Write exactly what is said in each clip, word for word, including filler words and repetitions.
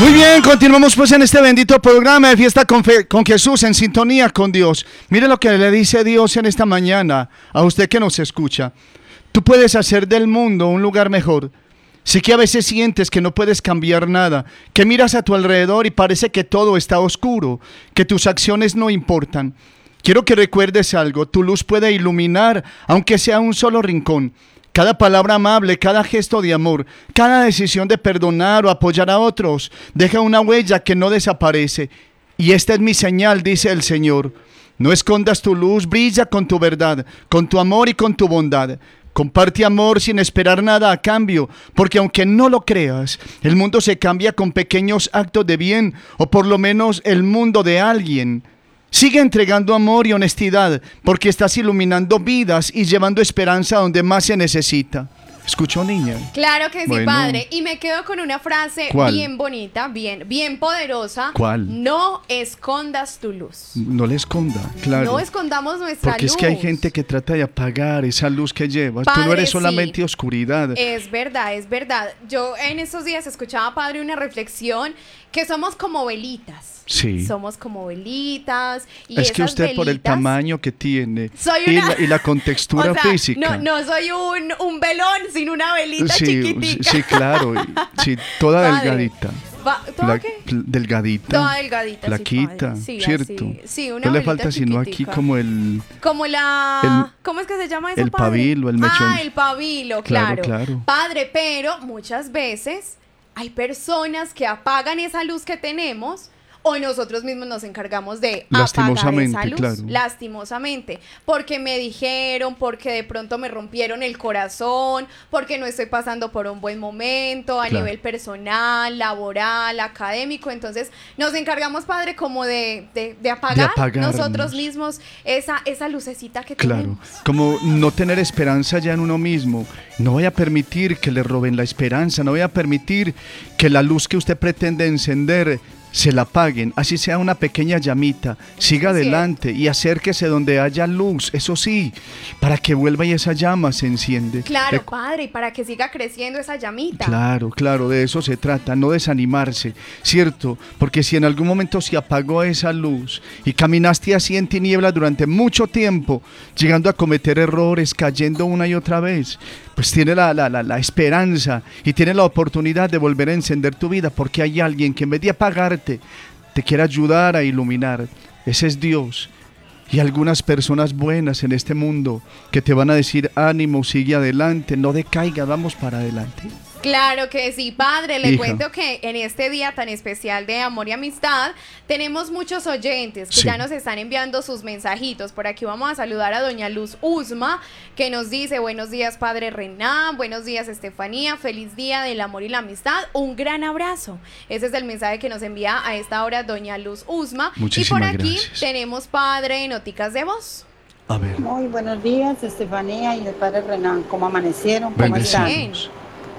Muy bien, continuamos pues en este bendito programa de Fiesta con, Fe, con Jesús, en sintonía con Dios. Mire lo que le dice Dios en esta mañana a usted que nos escucha. Tú puedes hacer del mundo un lugar mejor. Sí que a veces sientes que no puedes cambiar nada, que miras a tu alrededor y parece que todo está oscuro, que tus acciones no importan. Quiero que recuerdes algo, tu luz puede iluminar, aunque sea un solo rincón. Cada palabra amable, cada gesto de amor, cada decisión de perdonar o apoyar a otros, deja una huella que no desaparece. Y esta es mi señal, dice el Señor. No escondas tu luz, brilla con tu verdad, con tu amor y con tu bondad. Comparte amor sin esperar nada a cambio, porque aunque no lo creas, el mundo se cambia con pequeños actos de bien, o por lo menos el mundo de alguien. Sigue entregando amor y honestidad, porque estás iluminando vidas y llevando esperanza donde más se necesita. ¿Escuchó, niña? Claro que sí, bueno. padre. Y me quedo con una frase ¿Cuál? bien bonita, bien, bien poderosa. ¿Cuál? No escondas tu luz. No le esconda, claro. No escondamos nuestra Porque luz. es que hay gente que trata de apagar esa luz que llevas. Padre, Tú no eres sí. solamente oscuridad. Es verdad, es verdad. Yo en estos días escuchaba, padre, una reflexión que somos como velitas. Sí. Somos como velitas. Y es que esas usted por el velitas, tamaño que tiene soy y, una, la, y la contextura o sea, física. No, no soy un, un velón, sino una velita sí, chiquitica. sí, claro. Sí, toda Padre. delgadita. Va, ¿Toda La, qué? delgadita. Toda delgadita, Plaquita, sí, padre. Sí, ¿cierto? así. Sí, una no le velita falta sino aquí chiquitica. como el... Como la... el- ¿Cómo es que se llama eso, el padre? pabilo, el mechón. Ah, el pabilo, Claro, claro. claro. Padre, pero muchas veces hay personas que apagan esa luz que tenemos o nosotros mismos nos encargamos de apagar Lastimosamente, esa luz. claro. Lastimosamente. Porque me dijeron, porque de pronto me rompieron el corazón, porque no estoy pasando por un buen momento a Claro. nivel personal, laboral, académico. Entonces nos encargamos, padre, como de, de, de apagar apagarnos. nosotros mismos esa, esa lucecita que Claro, tenemos. como no tener esperanza ya en uno mismo. No voy a permitir que le roben la esperanza, no voy a permitir que la luz que usted pretende encender se la apaguen, así sea una pequeña llamita. Siga Así es. adelante y acérquese donde haya luz, eso sí, para que vuelva y esa llama se enciende. Claro, Recu- padre, y para que siga creciendo esa llamita. Claro, claro, de eso se trata, no desanimarse, ¿cierto? Porque si en algún momento se apagó esa luz y caminaste así en tinieblas durante mucho tiempo, llegando a cometer errores, cayendo una y otra vez, pues tiene la, la, la, la esperanza y tiene la oportunidad de volver a encender tu vida, porque hay alguien que en vez de apagarte, te quiere ayudar a iluminar. Ese es Dios. Y algunas personas buenas en este mundo que te van a decir: ánimo, sigue adelante, no decaiga, vamos para adelante. Claro que sí, padre. Le Hija. cuento que en este día tan especial de amor y amistad tenemos muchos oyentes que Sí. ya nos están enviando sus mensajitos. Por aquí vamos a saludar a doña Luz Usma, que nos dice: buenos días, padre Renan, buenos días, Estefanía, feliz día del amor y la amistad, un gran abrazo. Ese es el mensaje que nos envía a esta hora doña Luz Usma. Muchísimas y por aquí gracias. tenemos, padre, noticas de voz. A ver, Muy buenos días, Estefanía y el padre Renan. ¿Cómo amanecieron? ¿Cómo están? bendecimos.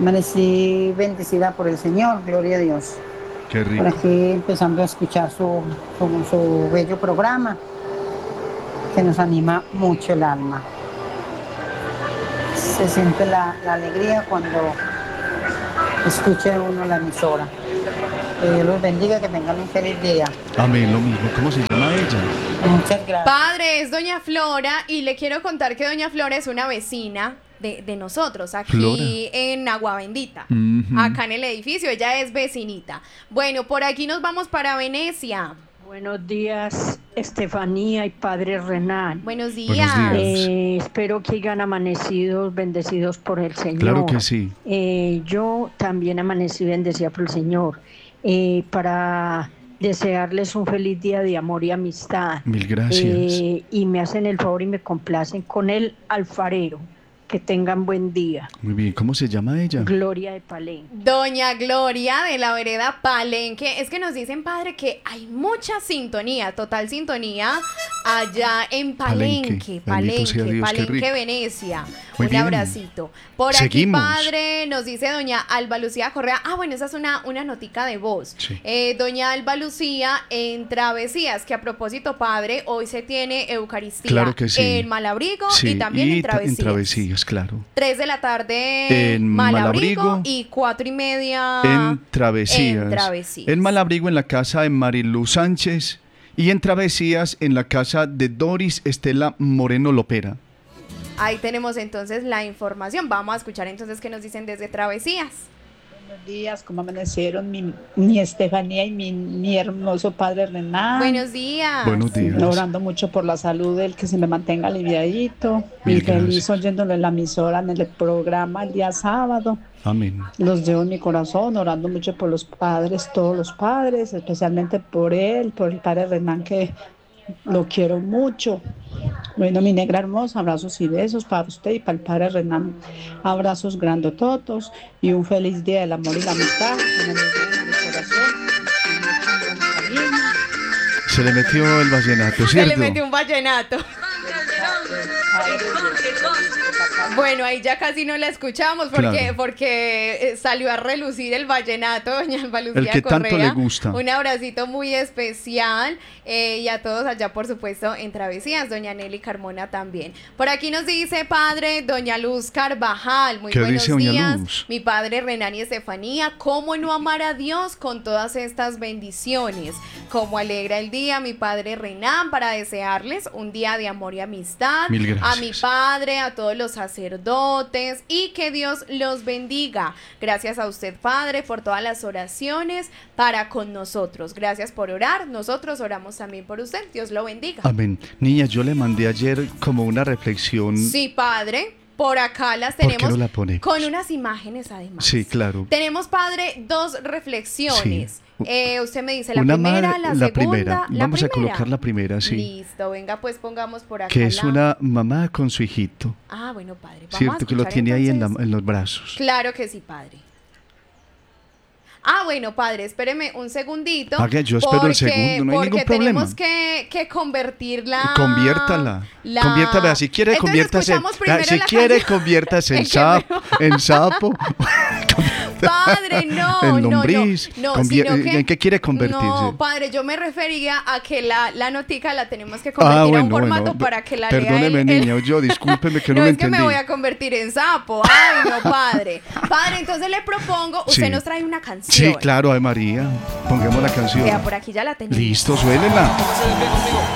Amanecí bendecida por el Señor, gloria a Dios. Qué Por rico. aquí empezando a escuchar su, su, su bello programa que nos anima mucho el alma. Se siente la, la alegría cuando escucha uno la emisora. Que Dios los bendiga, que tengan un feliz día. Amén, lo mismo. ¿Cómo se llama ella? Muchas gracias. Padre, es doña Flora y le quiero contar que doña Flora es una vecina de, de nosotros aquí Flora. en Agua Bendita, Ujú. acá en el edificio. Ella es vecinita. Bueno, por aquí nos vamos para Venecia. Buenos días, Estefanía y Padre Renan. Buenos días. Buenos días. Eh, espero que hayan amanecido bendecidos por el Señor. Claro que sí. Eh, yo también amanecí bendecida por el Señor. Eh, para desearles un feliz día de amor y amistad. Mil gracias. Eh, y me hacen el favor y me complacen con el alfarero. Que tengan buen día. Muy bien, ¿cómo se llama ella? Gloria de Palenque. Doña Gloria de la vereda Palenque. Es que nos dicen, padre, que hay mucha sintonía, total sintonía allá en Palenque, Palenque. Bendito sea Palenque, Dios, qué Palenque, rico. Venecia. Muy Un bien. abracito. Por Seguimos. aquí, padre, nos dice doña Alba Lucía Correa. Ah, bueno, esa es una, una notica de voz. Sí. Eh, doña Alba Lucía en Travesías, que a propósito, padre, hoy se tiene Eucaristía Claro que sí. en Malabrigo Sí, y también en ta- Travesías. en Travesías. Travesías, claro. tres de la tarde En Malabrigo, Malabrigo. y cuatro y media En Travesías. en Travesías. En Malabrigo, en la casa de Marilu Sánchez. Y en Travesías, en la casa de Doris Estela Moreno Lopera. Ahí tenemos entonces la información. Vamos a escuchar entonces qué nos dicen desde Travesías. Buenos días, ¿cómo amanecieron mi, mi Estefanía y mi, mi hermoso padre Renan? Buenos días. Buenos días. Orando mucho por la salud del que se me mantenga aliviadito. Mil Y feliz gracias. oyéndolo en la emisora, en el programa el día sábado. Amén. Los llevo en mi corazón, orando mucho por los padres, todos los padres, especialmente por él, por el padre Renan, que lo quiero mucho. Bueno, mi negra hermosa, abrazos y besos para usted y para el padre Renan. Abrazos grandototos y un feliz día del amor y la amistad. En el mi corazón. Se le metió el vallenato, Se le ¿cierto? metió un vallenato. Bueno, ahí ya casi no la escuchamos porque, Claro. porque eh, salió a relucir el vallenato, doña Alba Lucía El que tanto Correa. le gusta. Un abracito muy especial eh, y a todos allá, por supuesto, en Travesías, doña Nelly Carmona también. Por aquí nos dice, padre, doña Luz Carvajal, muy ¿Qué buenos dice doña días. Luz? Mi padre Renan y Estefanía, ¿cómo no amar a Dios con todas estas bendiciones? Cómo alegra el día, mi padre Renan, para desearles un día de amor y amistad. Mil gracias. A mi padre, a todos los sacerdotes y que Dios los bendiga. Gracias a usted, padre, por todas las oraciones para con nosotros. Gracias por orar. Nosotros oramos también por usted. Dios lo bendiga. Amén. Niñas, yo le mandé ayer como una reflexión. Sí, padre. Por acá las ¿Por qué tenemos no la ponemos? con unas imágenes además. Sí, claro. Tenemos, padre, dos reflexiones. Sí. Eh, usted me dice la Una primera, madre- la, la segunda, primera. la Vamos a primera. colocar la primera, sí. Listo, venga, pues pongamos por acá. Que es la- una mamá con su hijito, Ah, bueno, padre. Vamos a ¿cierto? Que lo escuchar tiene ahí en, la- entonces. en los brazos. Claro que sí, padre. Ah, bueno, padre, espéreme un segundito. Ah, que yo espero el segundo, no hay porque ningún problema. tenemos que, que convertirla. Conviértala. la- Conviértala. Si quiere, Entonces, conviértase. escuchamos primero Si la quiere, canción. conviértase en El que sapo. En sapo. Padre, no, En no, lombriz. no, no, Convier- sino que- ¿En qué quiere convertirse? No, padre, yo me refería a que la, la notica la tenemos que Ah, convertir a bueno, un formato bueno. para que la Perdóneme, lea el- el- niña, yo discúlpeme que no, no lo es que entendí. me voy a convertir en sapo. Ay, no, padre. Padre, entonces le propongo, usted Sí. nos trae una canción. Sí, claro, Ave María. Pongamos la canción. Vea, por aquí ya la tenemos. Listo, suélela.